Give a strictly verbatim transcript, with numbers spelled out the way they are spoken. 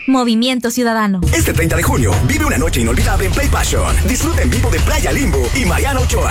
Movimiento Ciudadano. Este treinta de junio, vive una noche inolvidable en Play Passion. Disfruta en vivo de Playa Limbo y Mariano Ochoa.